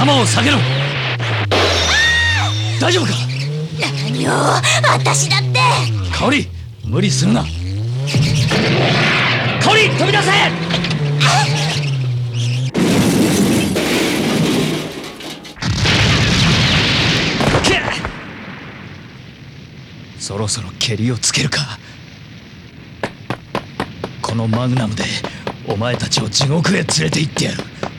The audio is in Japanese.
頭を下げろ。大丈夫か？ 何を、私だって。 香織、無理するな。香織、飛び出せ！そろそろケリをつけるか。このマグナムでお前たちを地獄へ連れて行ってやる。